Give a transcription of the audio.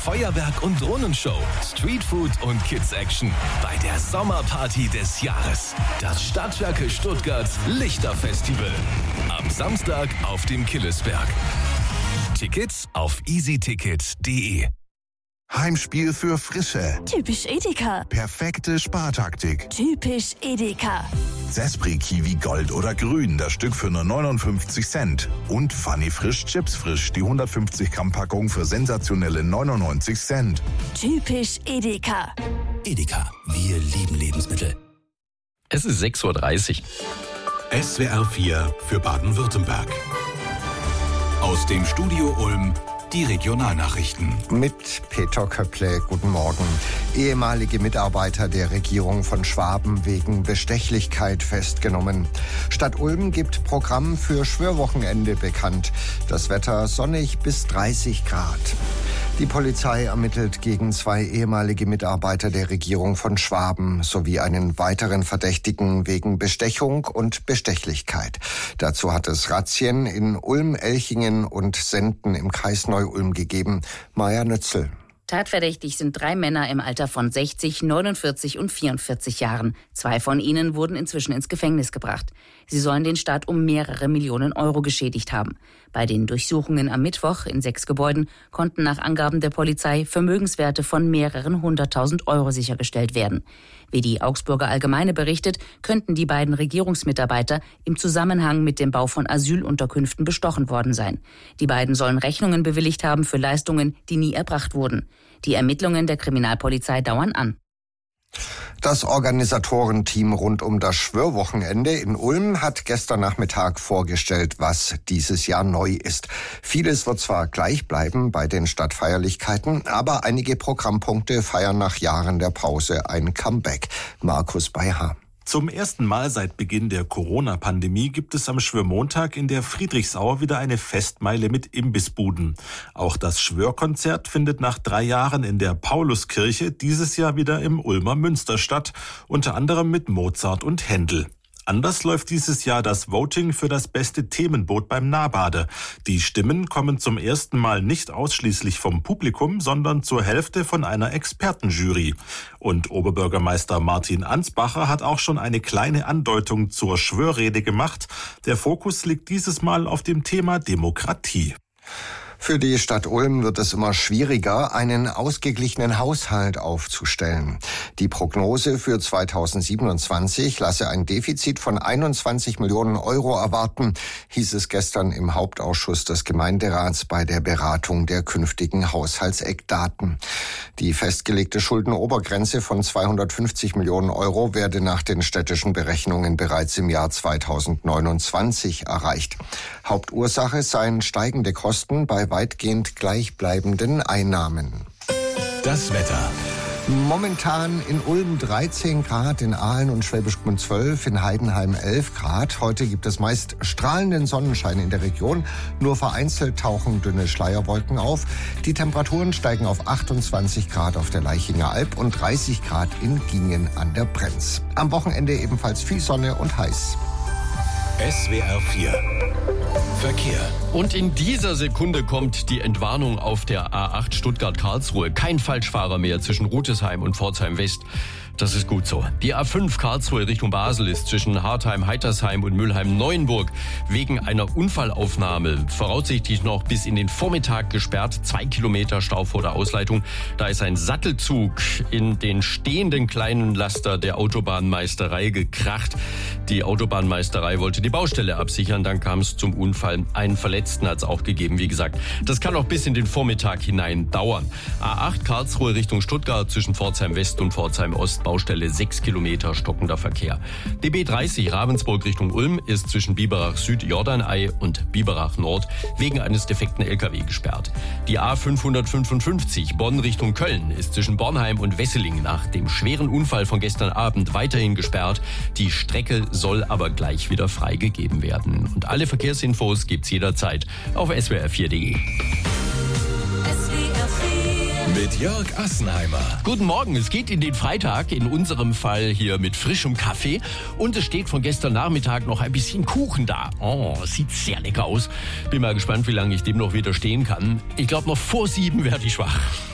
Feuerwerk und Drohnenshow, Streetfood und Kids-Action bei der Sommerparty des Jahres. Das Stadtwerke Stuttgart Lichterfestival. Am Samstag auf dem Killesberg. Tickets auf easyticket.de. Heimspiel für Frische. Typisch Edeka. Perfekte Spartaktik. Typisch Edeka. Zespri Kiwi Gold oder Grün, das Stück für nur 59 Cent. Und Funny Frisch Chips Frisch, die 150 Gramm Packung für sensationelle 99 Cent. Typisch Edeka. Edeka, wir lieben Lebensmittel. Es ist 6:30 Uhr. SWR 4 für Baden-Württemberg. Aus dem Studio Ulm die Regionalnachrichten. Mit Peter Köpple, guten Morgen. Ehemalige Mitarbeiter der Regierung von Schwaben wegen Bestechlichkeit festgenommen. Stadt Ulm gibt Programm für Schwörwochenende bekannt. Das Wetter sonnig bis 30 Grad. Die Polizei ermittelt gegen 2 ehemalige Mitarbeiter der Regierung von Schwaben sowie einen weiteren Verdächtigen wegen Bestechung und Bestechlichkeit. Dazu hat es Razzien in Ulm, Elchingen und Senden im Kreis Neu-Ulm gegeben. Maja Nützel. Tatverdächtig sind 3 Männer im Alter von 60, 49 und 44 Jahren. 2 von ihnen wurden inzwischen ins Gefängnis gebracht. Sie sollen den Staat um mehrere Millionen Euro geschädigt haben. Bei den Durchsuchungen am Mittwoch in 6 Gebäuden konnten nach Angaben der Polizei Vermögenswerte von mehreren 100.000 Euro sichergestellt werden. Wie die Augsburger Allgemeine berichtet, könnten die beiden Regierungsmitarbeiter im Zusammenhang mit dem Bau von Asylunterkünften bestochen worden sein. Die beiden sollen Rechnungen bewilligt haben für Leistungen, die nie erbracht wurden. Die Ermittlungen der Kriminalpolizei dauern an. Das Organisatorenteam rund um das Schwörwochenende in Ulm hat gestern Nachmittag vorgestellt, was dieses Jahr neu ist. Vieles wird zwar gleich bleiben bei den Stadtfeierlichkeiten, aber einige Programmpunkte feiern nach Jahren der Pause ein Comeback. Markus Beiher. Zum ersten Mal seit Beginn der Corona-Pandemie gibt es am Schwörmontag in der Friedrichsau wieder eine Festmeile mit Imbissbuden. Auch das Schwörkonzert findet nach 3 Jahren in der Pauluskirche dieses Jahr wieder im Ulmer Münster statt, unter anderem mit Mozart und Händel. Anders läuft dieses Jahr das Voting für das beste Themenboot beim Nahbade. Die Stimmen kommen zum ersten Mal nicht ausschließlich vom Publikum, sondern zur Hälfte von einer Expertenjury. Und Oberbürgermeister Martin Ansbacher hat auch schon eine kleine Andeutung zur Schwörrede gemacht. Der Fokus liegt dieses Mal auf dem Thema Demokratie. Für die Stadt Ulm wird es immer schwieriger, einen ausgeglichenen Haushalt aufzustellen. Die Prognose für 2027 lasse ein Defizit von 21 Millionen Euro erwarten, hieß es gestern im Hauptausschuss des Gemeinderats bei der Beratung der künftigen Haushaltseckdaten. Die festgelegte Schuldenobergrenze von 250 Millionen Euro werde nach den städtischen Berechnungen bereits im Jahr 2029 erreicht. Hauptursache seien steigende Kosten bei weitgehend gleichbleibenden Einnahmen. Das Wetter. Momentan in Ulm 13 Grad, in Aalen und Schwäbisch Gmünd 12, in Heidenheim 11 Grad. Heute gibt es meist strahlenden Sonnenschein in der Region. Nur vereinzelt tauchen dünne Schleierwolken auf. Die Temperaturen steigen auf 28 Grad auf der Laichinger Alb und 30 Grad in Gingen an der Brenz. Am Wochenende ebenfalls viel Sonne und heiß. SWR 4 Verkehr. Und in dieser Sekunde kommt die Entwarnung auf der A8 Stuttgart-Karlsruhe. Kein Falschfahrer mehr zwischen Rutesheim und Pforzheim West. Das ist gut so. Die A5 Karlsruhe Richtung Basel ist zwischen Hartheim, Heitersheim und Mülheim-Neuenburg wegen einer Unfallaufnahme voraussichtlich noch bis in den Vormittag gesperrt. 2 Kilometer Stau vor der Ausleitung. Da ist ein Sattelzug in den stehenden kleinen Laster der Autobahnmeisterei gekracht. Die Autobahnmeisterei wollte die Baustelle absichern. Dann kam es zum Unfall. Einen Verletzten hat es auch gegeben. Wie gesagt, das kann auch bis in den Vormittag hinein dauern. A8 Karlsruhe Richtung Stuttgart zwischen Pforzheim West und Pforzheim Ost. Baustelle 6 Kilometer stockender Verkehr. DB 30 Ravensburg Richtung Ulm ist zwischen Biberach Süd Jordanei und Biberach Nord wegen eines defekten LKW gesperrt. Die A555 Bonn Richtung Köln ist zwischen Bornheim und Wesseling nach dem schweren Unfall von gestern Abend weiterhin gesperrt. Die Strecke soll aber gleich wieder freigegeben werden. Und alle Verkehrsinfos gibt's jederzeit auf swr4.de. Mit Jörg Assenheimer. Guten Morgen, es geht in den Freitag, in unserem Fall hier mit frischem Kaffee. Und es steht von gestern Nachmittag noch ein bisschen Kuchen da. Oh, sieht sehr lecker aus. Bin mal gespannt, wie lange ich dem noch widerstehen kann. Ich glaube, noch vor 7 werde ich schwach.